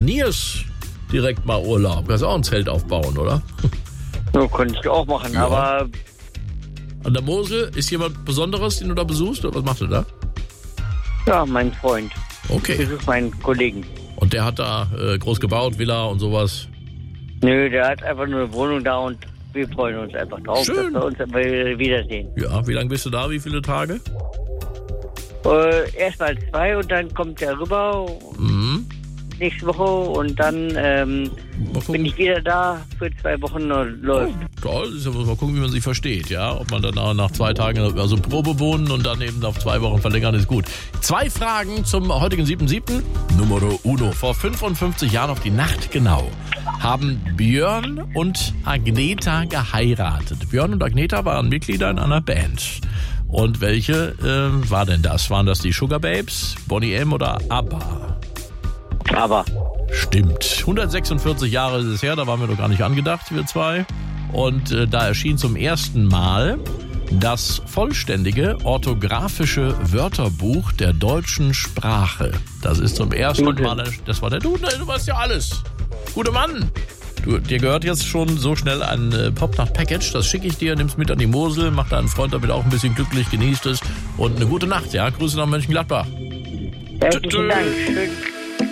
Niers direkt mal Urlaub. Du kannst auch ein Zelt aufbauen, oder? So könnte ich auch machen, Ja. aber An der Mosel ist jemand Besonderes, den du da besuchst? Oder was macht er da? ja, mein Freund. Okay. Das ist mein Kollegen. Und der hat da groß gebaut, Villa und sowas. Nö, der hat einfach nur eine Wohnung da und wir freuen uns einfach drauf, Schön. dass wir uns wiedersehen. Ja, wie lange bist du da? Wie viele Tage? Erstmal 2 und dann kommt er rüber nächste Woche und dann Mal gucken. bin ich wieder da für 2 Wochen und läuft. Toll, ist ja, muss mal gucken, wie man sich versteht, ja. Ob man dann auch nach 2 Tagen, also Probe wohnen und dann eben auf 2 Wochen verlängern, ist gut. 2 Fragen zum heutigen 7.7. Numero uno. Vor 55 Jahren auf die Nacht genau haben Björn und Agneta geheiratet. Björn und Agneta waren Mitglieder in einer Band. Und welche war denn das? Waren das die Sugar Babes, Boney M. oder ABBA? Aber Stimmt. 146 Jahre ist es her, da waren wir doch gar nicht angedacht, wir zwei. Und da erschien zum ersten Mal das vollständige orthografische Wörterbuch der deutschen Sprache. Das ist zum ersten Mal, das war der du weißt ja alles. Guter Mann. Dir gehört jetzt schon so schnell ein Popnacht-Package, das schicke ich dir, nimm's mit an die Mosel, mach deinen Freund damit auch ein bisschen glücklich, genießt es und eine gute Nacht, ja. Grüße nach Mönchengladbach. herzlichen Dank. Schön.